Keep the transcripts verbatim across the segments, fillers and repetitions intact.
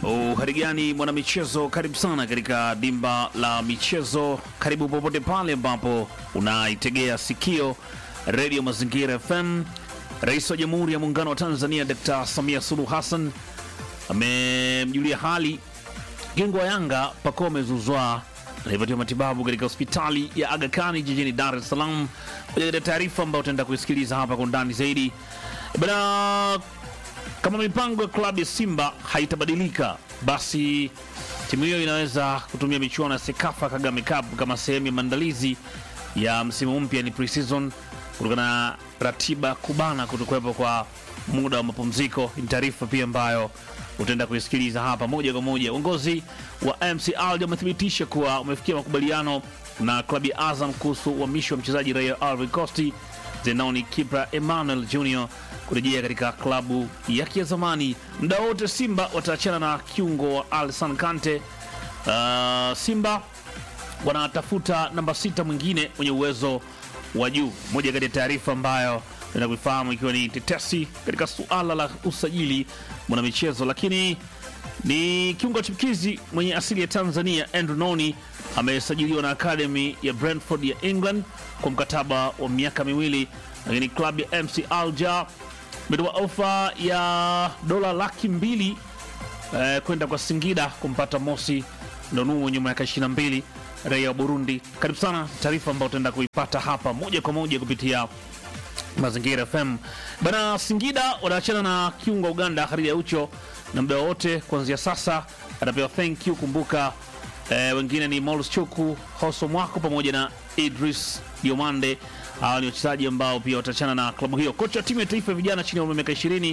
Uharigani mwana michezo, karibu sana katika dimba la michezo. Karibu popote pale ambapo unaitegea sikio Radio Mazingira F M. Rais wa Jamhuri ya Muungano wa Tanzania Daktari Samia Suluhu Hassan amemjulia hali kiungo wa Yanga Pacome Zouzoua anayepatiwa matibabu katika hospitali ya Aga Khan jijini Dar es Salaam. Kwa taarifa ambayo tutaenda kusikiliza hapa kwa ndani zaidi. Bana, kama mipango ya klabu ya Simba haitabadilika, basi timu hiyo inaweza kutumia michuano ya Sekafa Kagame Cup kama sehemu ya maandalizi ya msimu mpya, ni pre-season, kutokana na ratiba kubana kutokuwepo kwa muda wa mapumziko. Ni taarifa pia ambayo utaenda kuisikiliza hapa moja kwa moja. Uongozi wa M C Alger umethibitisha kuwa umefikia makubaliano na klabu ya Azam kuhusu uhamisho wa mchezaji raia Ivory Coast Zenoni Kibra Emmanuel Junior kurejea katika klabu yake ya zamani. Muda wote Simba wataachana na kiungo wa Alsan Kante. Uh, Simba wanatafuta namba sita mwingine mwenye uwezo wa juu. Moja kati ya taarifa ambayo tunakufahamu ikiwa ni tetesi katika suala la usajili mwana michezo, lakini ni kiungo chipukizi mwenye asili ya Tanzania Andrew Noni amesajiliwa na Academy ya Brentford ya England kwa mkataba wa miaka miwili, lakini klabu ya M C Alger imetoa ofa ya dola laki mbili eh, kwenda kwa Singida kumpata Mosi Ndonu mwenye miaka ishirini na mbili, raia wa Burundi. Karibu sana, taarifa ambayo tutaenda kuipata hapa moja kwa moja kupitia Mazingira F M. Bana, Singida wanaachana na kiungo Uganda Kharidi Aucho na muda wote kuanzia sasa atapewa thank you. Kumbuka eh, wengine ni Molus Chuku, Hoso Mwako pamoja na Idris Diomande. Hao ni wachezaji ambao pia watachana na klabu hiyo. Kocha wa timu ya taifa ya vijana chini ya umri wa miaka ishirini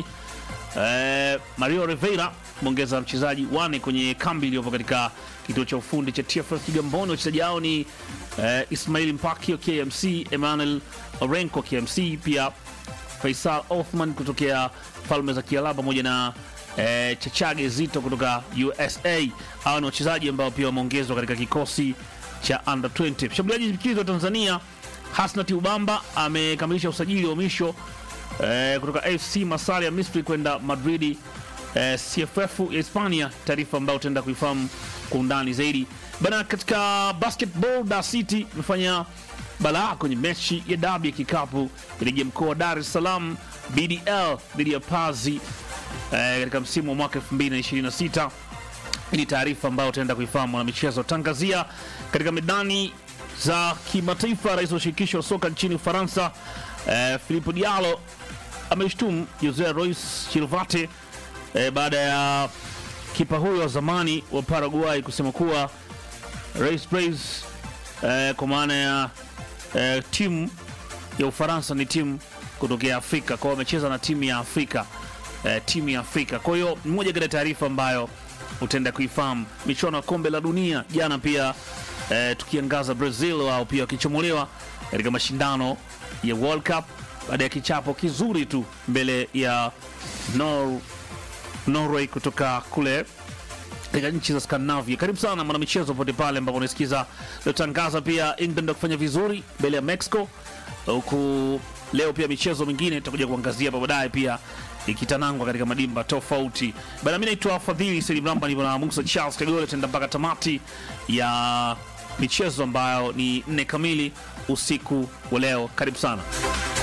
eh, Mario Rivera mwongeza mchezaji wane kwenye kambi iliyopo katika kituo cha ufundi cha T F F Kigamboni. Wachezaji hao ni eh, Ismail Mpaki wa K M C, Emmanuel Orenko K M C, pia Faisal Othman kutokea Falme za Kiarabu pamoja na eh, Chachage Zito kutoka U S A. Hao ni wachezaji ambao pia wameongezwa katika kikosi cha under ishirini. Mshambuliaji mchikizo wa Tanzania Hasnati Ubamba amekamilisha usajili wa misho eh, kutoka F C Masali ya Misri kwenda Madrid eh, C F F ya Hispania, taarifa ambayo tutaenda kuifahamu kwa undani zaidi. Bana, katika basketball Dar City imefanya balaa kwenye mechi ya dabi ya kikapu ligi ya mkoa wa Dar es Salaam B D L dhidi ya Pazi eh, katika msimu wa mwaka elfu mbili ishirini na sita. Hii taarifa ambayo tutaenda kuifahamu na michezo tangazia katika medani za kimataifa. Rais wa shirikisho la soka nchini Ufaransa eh, Philippe Diallo ameshtumu Jose Luis Chilvate eh, baada ya kipa huyo wa zamani wa Paraguay kusema kuwa Rais Blaise eh, kwa maana ya eh, timu ya Ufaransa ni timu kutokea Afrika, kwa wamecheza na timu ya Afrika eh, timu ya Afrika. Kwa hiyo mmoja kati ya taarifa ambayo utaenda kuifahamu. Michuano ya kombe la dunia jana pia eh, tukiangaza Brazil wao pia wakichomolewa katika mashindano ya World Cup baada ya kichapo kizuri tu mbele ya Nor Norway kutoka kule katika nchi za Scandinavia. Karibu sana mwana michezo pote pale ambapo unasikiza tutangaza. Pia England kufanya vizuri mbele ya Mexico, huku leo pia michezo mingine tutakuja kuangazia hapa baadaye pia ikitanangwa katika madimba tofauti. Bana, mimi naitwa Fadhili Salim Ramba, nipo na Musa Charles Kagole. Tutaenda mpaka tamati ya michezo ambayo ni nne kamili usiku wa leo. Karibu sana.